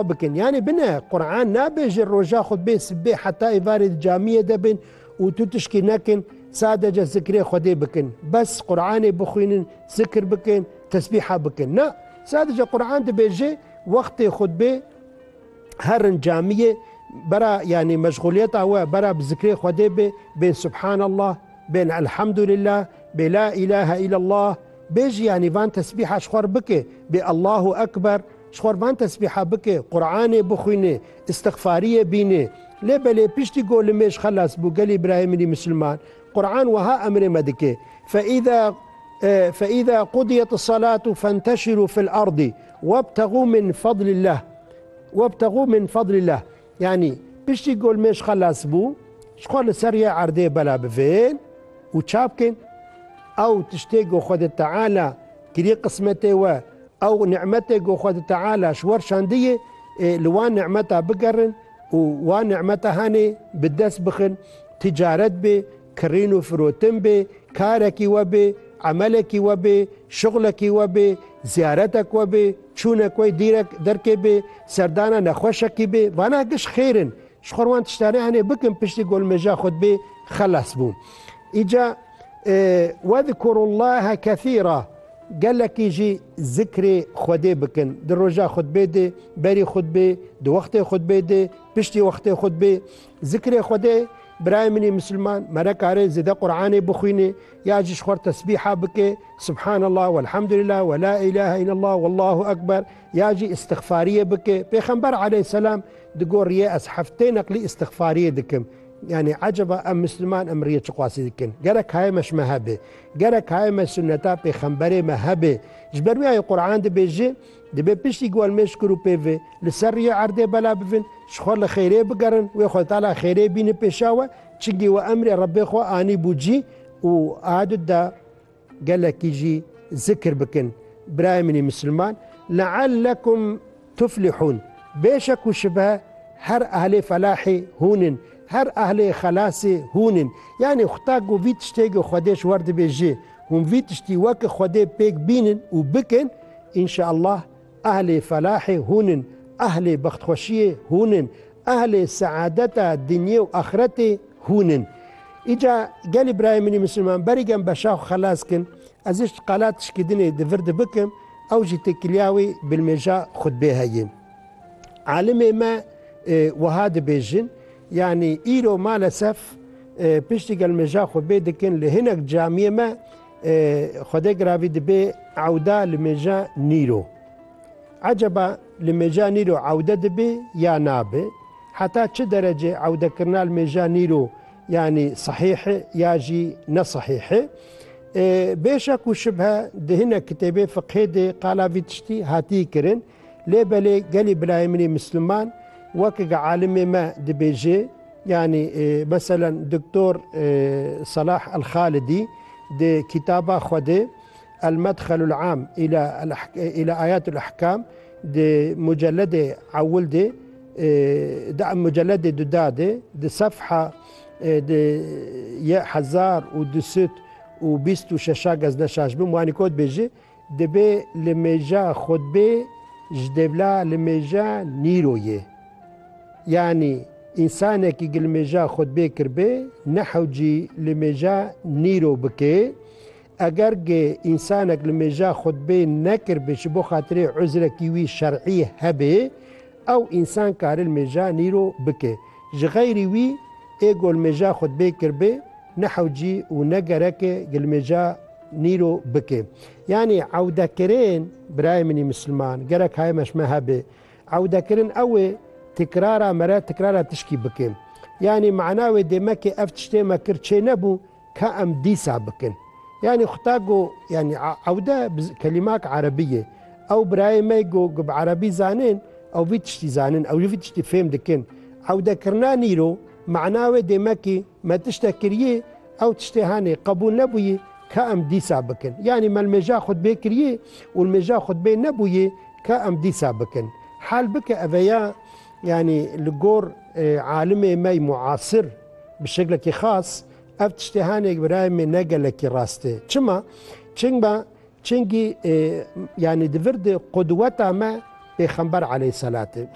بكن يعني بنا قرآن نابج الرجاء خد بي سبي حتى إبارة جامية دبن وتتشكي نكن سادة ذكري خدي بكن بس قرآن بخوين ذكر بكن تسبيحة بكن لا سادة قرآن دبيجي وقت خد بي هرن جامية برا يعني مشغوليتها هو برا بذكري خدي بي بين سبحان الله بين الحمد لله بلا إله إلا الله بيجي يعني فان تسبيحة شخور بكي بالله أكبر شخور فان تسبيحة بكي قرآن بخويني استغفارية بيني ليه بلي بيشتي قول ميش خلاص بو قال إبراهيم لي مسلمان قرآن وها أمر مدكي فإذا قضيت الصلاة فانتشروا في الأرض وابتغوا من فضل الله يعني بيشتي قول ميش خلاص بو شخور سريع عردي بلا بفين وشابكن أو تشتيقوا خد تعالى كري قسمته أو نعمته خد تعالى شور شاندية لوان نعمتها بقرن ووان نعمتها هاني بالدس بخن تجارت بي كرينو فروتن بي كارك وبي عملك وبي شغلك وبي زيارتك وبي شونك وي ديرك درك بي سردانا نخوشك بي وانا قش خيرن شخوروان تشتاري هاني بكن بشتي قول مجا خد بي خلص بون إجا واذكروا الله كثيرا قال لك يجي ذكري خدي بكن دروجا خد بيدي بري خد بي دو وقت خد بيدي بشتي وقت خد بي ذكري خدي برايمني مسلمان مرك عليه زيد قرآن بخويني ياجي شخور تسبيحة بكي سبحان الله والحمد لله ولا إله إلا الله والله أكبر ياجي استغفارية بكي بيخنبر عليه السلام دقور رياء أصحفتين أقلي استغفارية دكم يعني عجبا أم مسلمان أمرية شقواسي دكن قالك هاي مش مهبة قالك هاي مش سنتا بخنبري مهبة جبروي هاي القرآن دي بيجي دي بيشتي قوال مشكرو بيفي لسرية عردي بلا بفن شخور لخيري بقرن ويخوة تعالى خيري بيني بيشاوة تشنجي وأمري ربي خو آني بوجي وعادو دا قالك يجي ذكر بكن برايمني مسلمان لعلكم تفلحون بيشك وشبه هر أهل فلاحي هونن هر أهل خلاصي هونن يعني اختاقو فيتشتيقو خوديش ورد بيجي هم فيتشتي وك خودي بيك بينن وبكن إن شاء الله أهل فلاحي هونن أهل بختخوشية هونن أهل سعادة الدنيا وآخرتي هونن إجا قال إبراهيم مني مسلمان بريقن بشاو خلاص كن أزيش قالاتش كدني دفرد بكم أو جي تكلياوي بالمجا خد بيها عالمي ما وهذا بيجن يعني إيرو ما لسف بيشتغل المجا خد بيدكن لهناك جامعة ما خدك رافيد بي عودة لمجا نيرو عجبا لمجا نيرو عودة دبي يا نابي حتى چه درجة عودة كرنا المجا نيرو يعني صحيح ياجي نصحيح بيشك وشبه دهنا كتابي فقه دي قالا فيتشتي هاتي كرن ليبالي قالي برايمني مسلمان وكا عالمي ما دبيجي يعني مثلا دكتور صلاح الخالدي دي كتابة خدي المدخل العام إلى آيات الأحكام دي مجلد عول دي مجلد دودادي دي صفحة دي يا حزار ودست وبيست وشاشا قزنا شاشبم واني كود بيجي دي بي لميجا خد بي جدبلا لميجا نيرويه يعني إنسانك يقل ميجا خد بيكر بي نحوجي لميجا نيرو بكي اگر إنسانك لميجا خد بي نكر بشبو خاطري عذرك يوي شرعي هبي أو إنسان كار الميجا نيرو بكي جغيري وي إيقو الميجا خد بيكر بي نحوجي ونقرك قل ميجا نيرو بكي يعني عودة كرين براي مني مسلمان قرك هاي مش مهبي عودة كرين أوي تكرارا مرات تكرارا تشكي بكين يعني معناه ديماكي افتشتي ما كرتشي نبو كأم ديسا بكين يعني اختاقو يعني عودة كلمات عربية او براي ما يقو بعربي زانين او فيتشتي زانين او فيتشتي فهم دكين عودة كرنا نيرو معناه ديماكي ما تشتكريه او تشتهاني قبول نبوي كأم ديسا بكين يعني ما المجا خد بكريه والمجا خد بين نبوي كأم ديسا بكين حال بك أفيا يعني لقور عالمي ماي معاصر بشكل خاص افتشتهاني برايم نقلك راستي چما چنگي يعني دفرد قدوتا ما بيخنبر عليه صلاته